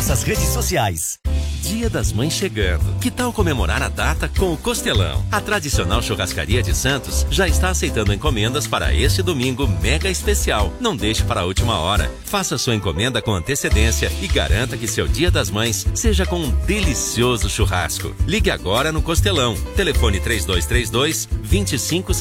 nossas redes sociais. Dia das Mães chegando. Que tal comemorar a data com o Costelão? A tradicional churrascaria de Santos já está aceitando encomendas para este domingo mega especial. Não deixe para a última hora. Faça sua encomenda com antecedência e garanta que seu Dia das Mães seja com um delicioso churrasco. Ligue agora no Costelão. Telefone 3232 25